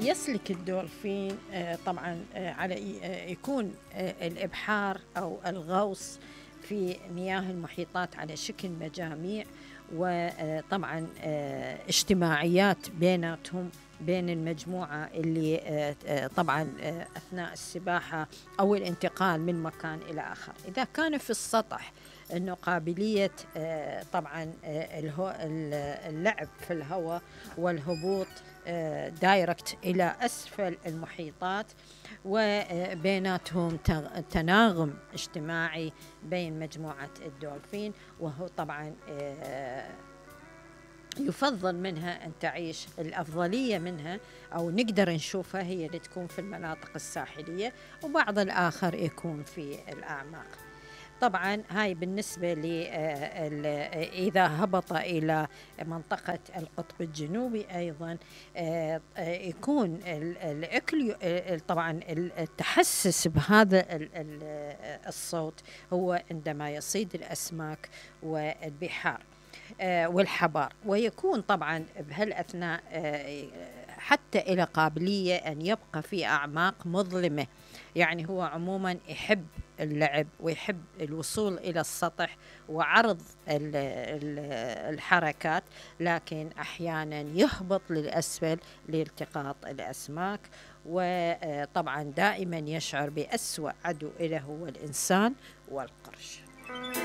يسلك الدولفين طبعا يكون الإبحار أو الغوص في مياه المحيطات على شكل مجاميع، وطبعا اجتماعيات بيناتهم، بين المجموعة اللي طبعا أثناء السباحة أو الانتقال من مكان إلى آخر. إذا كان في السطح أنه قابلية طبعا اللعب في الهواء والهبوط دايركت إلى أسفل المحيطات، وبيناتهم تناغم اجتماعي بين مجموعة الدولفين، وهو طبعا يفضل منها أن تعيش، الأفضلية منها أو نقدر نشوفها هي اللي تكون في المناطق الساحلية، وبعض الآخر يكون في الأعماق. طبعا هاي بالنسبة لي إذا هبط إلى منطقة القطب الجنوبي أيضا يكون الأكل طبعا التحسس بهذا الصوت هو عندما يصيد الأسماك والبحار والحبار، ويكون طبعا بهالأثناء حتى إلى قابلية أن يبقى في أعماق مظلمة. يعني هو عموما يحب اللعب ويحب الوصول إلى السطح وعرض الحركات، لكن أحيانا يهبط للأسفل لالتقاط الأسماك. وطبعا دائما يشعر بأسوأ عدو له هو الإنسان والقرش.